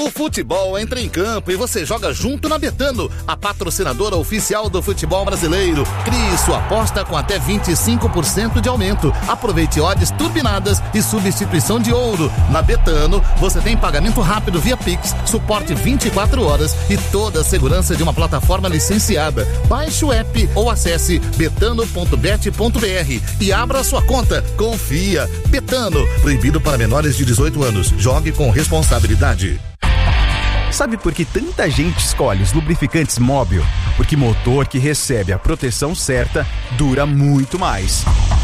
O futebol entra em campo e você joga junto na Betano, a patrocinadora oficial do futebol brasileiro. Crie sua aposta com até 25% de aumento. Aproveite odds turbinadas e substituição de ouro. Na Betano, você tem pagamento rápido via Pix, suporte 24 horas e toda a segurança de uma plataforma licenciada. Baixe o app ou acesse betano.bet.br e abra sua conta. Confia. Betano, proibido para menores de 18 anos. Jogue com responsabilidade. Sabe por que tanta gente escolhe os lubrificantes Móbil? Porque motor que recebe a proteção certa dura muito mais.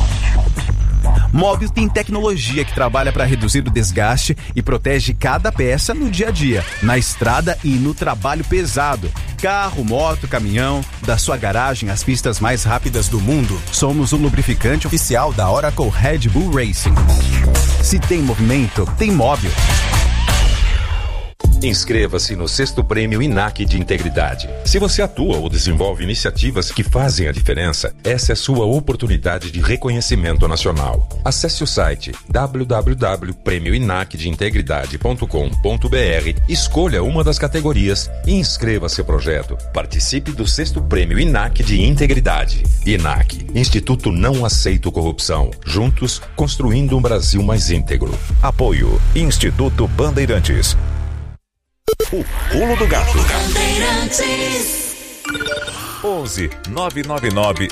Móbil tem tecnologia que trabalha para reduzir o desgaste e protege cada peça no dia a dia, na estrada e no trabalho pesado. Carro, moto, caminhão, da sua garagem às pistas mais rápidas do mundo. Somos o lubrificante oficial da Oracle Red Bull Racing. Se tem movimento, tem Móbil. Inscreva-se no 6º Prêmio INAC de Integridade. Se você atua ou desenvolve iniciativas que fazem a diferença, essa é sua oportunidade de reconhecimento nacional. Acesse o site www.premioinacdeintegridade.com.br, escolha uma das categorias e inscreva seu projeto. Participe do 6º Prêmio INAC de Integridade. INAC, Instituto Não Aceito Corrupção. Juntos, construindo um Brasil mais íntegro. Apoio Instituto Bandeirantes. O Pulo do Gato. 11 999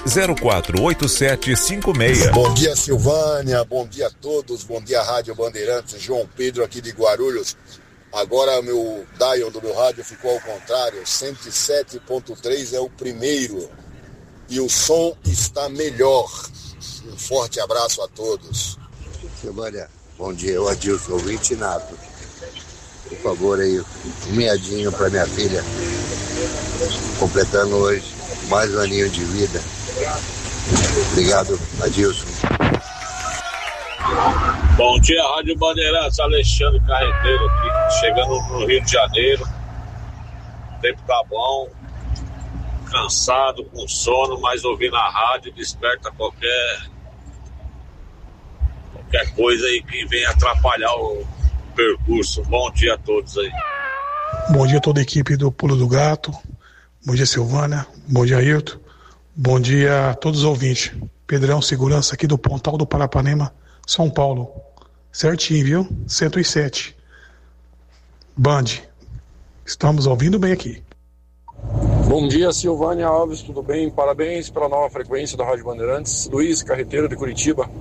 048756. Bom dia, Silvânia. Bom dia a todos. Bom dia, Rádio Bandeirantes. João Pedro aqui de Guarulhos. Agora meu dial do meu rádio ficou ao contrário. 107.3 é o primeiro. E o som está melhor. Um forte abraço a todos. Silvânia, bom dia. Eu Adilson, ouvinte nato. Por favor, aí, um meadinho para minha filha, completando hoje mais um aninho de vida. Obrigado, Adilson. Bom dia, Rádio Bandeirantes, Alexandre Carreteiro aqui, chegando no Rio de Janeiro. O tempo tá bom, cansado, com sono, mas ouvindo a rádio desperta qualquer coisa aí que venha atrapalhar o percurso. Bom dia a todos aí. Bom dia a toda a equipe do Pulo do Gato. Bom dia, Silvânia. Bom dia, Ayrton. Bom dia a todos os ouvintes. Pedrão, segurança aqui do Pontal do Parapanema, São Paulo. Certinho, viu? 107. Band. Estamos ouvindo bem aqui. Bom dia, Silvânia Alves, tudo bem? Parabéns pela nova frequência da Rádio Bandeirantes. Luiz, carreteiro de Curitiba.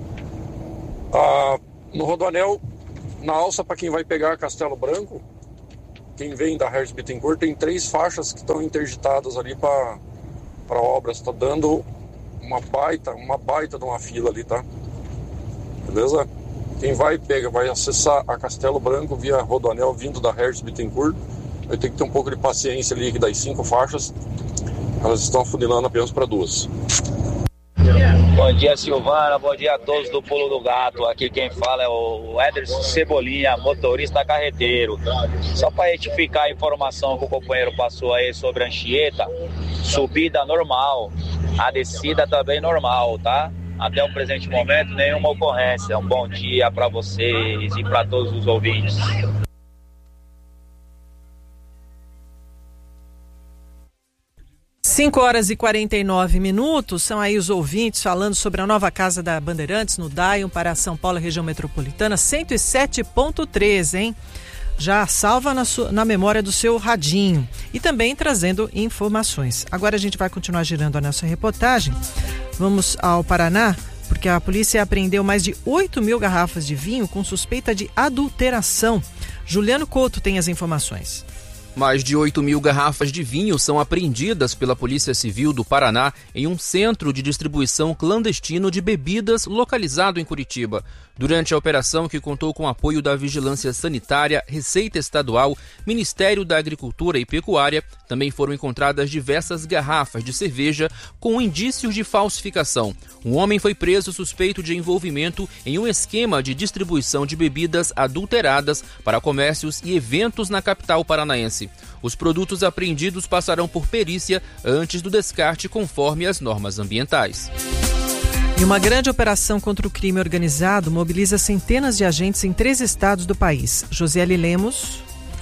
No Rodoanel, na alça para quem vai pegar Castelo Branco, quem vem da Hertz Bittencourt, tem 3 faixas que estão interditadas ali para obras. Está dando uma baita de uma fila ali, tá? Beleza? Quem vai acessar a Castelo Branco via Rodoanel vindo da Hertz Bittencourt, vai ter que ter um pouco de paciência ali, que das 5 faixas, elas estão afunilando apenas para 2. Bom dia, Silvana, bom dia a todos do Pulo do Gato. Aqui quem fala é o Ederson Cebolinha, motorista carreteiro. Só para retificar a informação que o companheiro passou aí sobre a Anchieta, subida normal, a descida também normal, tá? Até o presente momento, nenhuma ocorrência. Um bom dia para vocês e para todos os ouvintes. 5h49, são aí os ouvintes falando sobre a nova casa da Bandeirantes no Dion para São Paulo e região metropolitana, 107.3, hein? Já salva na memória do seu radinho e também trazendo informações. Agora a gente vai continuar girando a nossa reportagem. Vamos ao Paraná, porque a polícia apreendeu mais de 8.000 garrafas de vinho com suspeita de adulteração. Juliano Couto tem as informações. Mais de 8.000 garrafas de vinho são apreendidas pela Polícia Civil do Paraná em um centro de distribuição clandestino de bebidas localizado em Curitiba. Durante a operação, que contou com apoio da Vigilância Sanitária, Receita Estadual, Ministério da Agricultura e Pecuária, também foram encontradas diversas garrafas de cerveja com indícios de falsificação. Um homem foi preso suspeito de envolvimento em um esquema de distribuição de bebidas adulteradas para comércios e eventos na capital paranaense. Os produtos apreendidos passarão por perícia antes do descarte conforme as normas ambientais. E uma grande operação contra o crime organizado mobiliza centenas de agentes em 3 estados do país. Josiele Lemos.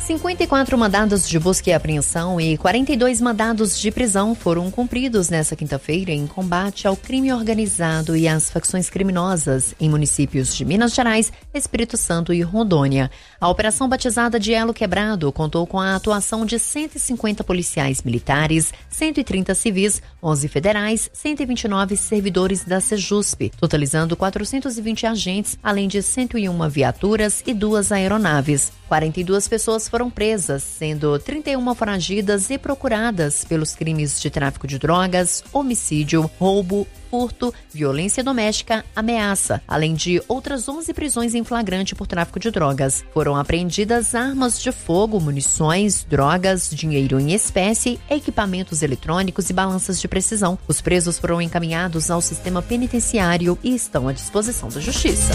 54 mandados de busca e apreensão e 42 mandados de prisão foram cumpridos nesta quinta-feira em combate ao crime organizado e às facções criminosas em municípios de Minas Gerais, Espírito Santo e Rondônia. A operação batizada de Elo Quebrado contou com a atuação de 150 policiais militares, 130 civis, 11 federais, 129 servidores da Sejusp, totalizando 420 agentes, além de 101 viaturas e 2 aeronaves. 42 pessoas foram presas, sendo 31 foragidas e procuradas pelos crimes de tráfico de drogas, homicídio, roubo, furto, violência doméstica, ameaça, além de outras 11 prisões em flagrante por tráfico de drogas. Foram apreendidas armas de fogo, munições, drogas, dinheiro em espécie, equipamentos eletrônicos e balanças de precisão. Os presos foram encaminhados ao sistema penitenciário e estão à disposição da Justiça.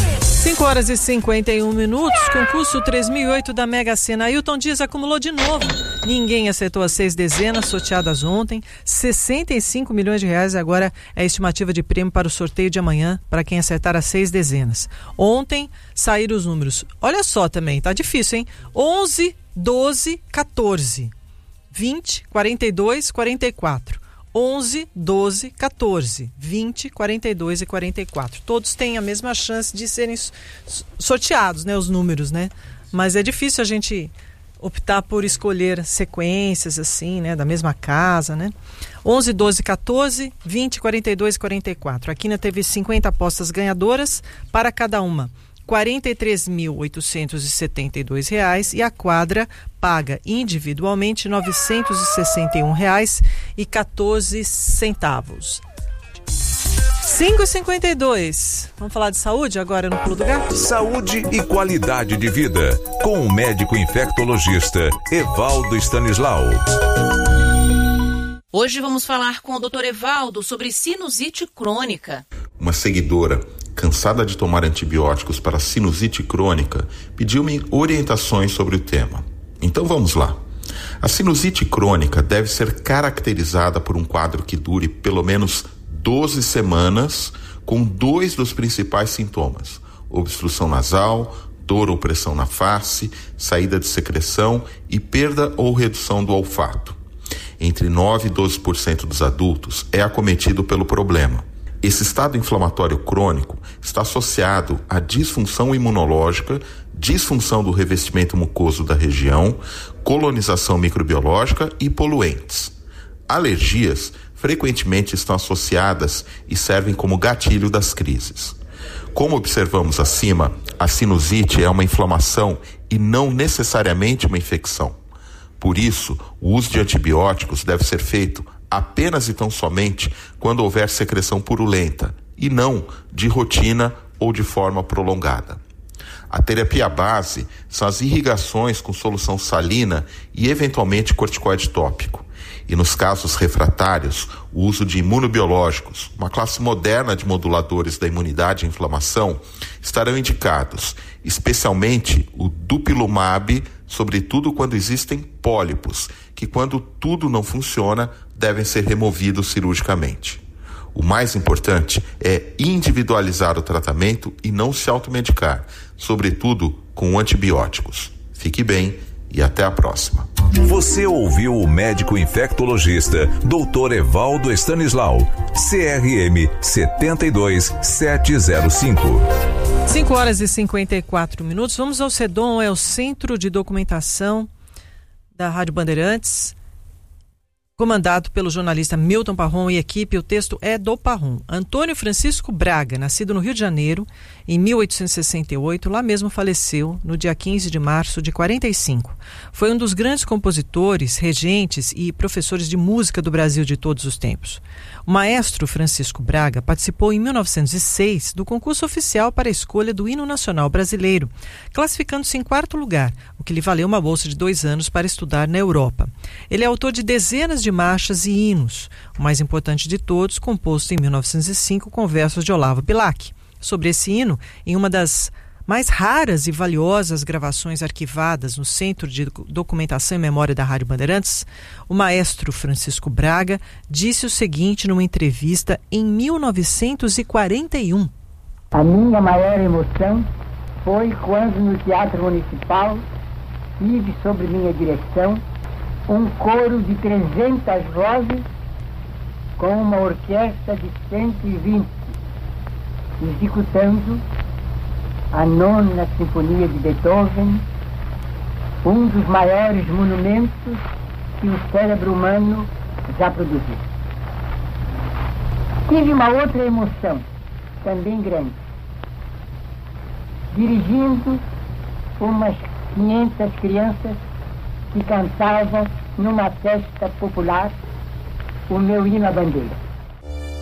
5h51, concurso 3008 da Mega Sena. Ailton Dias acumulou de novo. Ninguém acertou as 6 dezenas sorteadas ontem. 65 milhões de reais agora é a estimativa de prêmio para o sorteio de amanhã, para quem acertar as 6 dezenas. Ontem saíram os números. Olha só também, tá difícil, hein? 11, 12, 14, 20, 42, 44. 11, 12, 14, 20, 42 e 44. Todos têm a mesma chance de serem sorteados, né? Os números, né? Mas é difícil a gente optar por escolher sequências assim, né? Da mesma casa, né? 11, 12, 14, 20, 42 e 44. A Quina teve 50 apostas ganhadoras para cada uma. R$ 43.872 e a quadra paga individualmente R$ 961,14. 5h52. Vamos falar de saúde agora no Pulo do Gato? Saúde e qualidade de vida, com o médico infectologista Evaldo Stanislau. Hoje vamos falar com o Dr. Evaldo sobre sinusite crônica. Uma seguidora, cansada de tomar antibióticos para sinusite crônica, pediu-me orientações sobre o tema. Então vamos lá. A sinusite crônica deve ser caracterizada por um quadro que dure pelo menos 12 semanas, com 2 dos principais sintomas: obstrução nasal, dor ou pressão na face, saída de secreção e perda ou redução do olfato. Entre 9% e 12% dos adultos é acometido pelo problema. Esse estado inflamatório crônico está associado à disfunção imunológica, disfunção do revestimento mucoso da região, colonização microbiológica e poluentes. Alergias frequentemente estão associadas e servem como gatilho das crises. Como observamos acima, a sinusite é uma inflamação e não necessariamente uma infecção. Por isso, o uso de antibióticos deve ser feito apenas e tão somente quando houver secreção purulenta e não de rotina ou de forma prolongada. A terapia base são as irrigações com solução salina e eventualmente corticoide tópico. E nos casos refratários, o uso de imunobiológicos, uma classe moderna de moduladores da imunidade e inflamação, estarão indicados, especialmente o dupilumab, sobretudo quando existem pólipos, que quando tudo não funciona, devem ser removidos cirurgicamente. O mais importante é individualizar o tratamento e não se automedicar, sobretudo com antibióticos. Fique bem e até a próxima. Você ouviu o médico infectologista Dr. Evaldo Stanislau, CRM 72705. 5h54. Vamos ao CEDOM, é o Centro de Documentação da Rádio Bandeirantes, comandado pelo jornalista Milton Parron e equipe. O texto é do Parron. Antônio Francisco Braga, nascido no Rio de Janeiro em 1868, lá mesmo faleceu no dia 15 de março de 45. Foi um dos grandes compositores, regentes e professores de música do Brasil de todos os tempos. O maestro Francisco Braga participou em 1906 do concurso oficial para a escolha do hino nacional brasileiro, classificando-se em 4º lugar, o que lhe valeu uma bolsa de 2 anos para estudar na Europa. Ele é autor de dezenas de marchas e hinos, o mais importante de todos, composto em 1905 com versos de Olavo Bilac. Sobre esse hino, em uma das mais raras e valiosas gravações arquivadas no Centro de Documentação e Memória da Rádio Bandeirantes, o maestro Francisco Braga disse o seguinte numa entrevista em 1941. A minha maior emoção foi quando no Teatro Municipal tive sob minha direção um coro de 300 vozes com uma orquestra de 120, executando a 9ª Sinfonia de Beethoven, um dos maiores monumentos que o cérebro humano já produziu. Tive uma outra emoção, também grande, dirigindo umas 500 crianças que cantavam numa festa popular o meu hino à bandeira.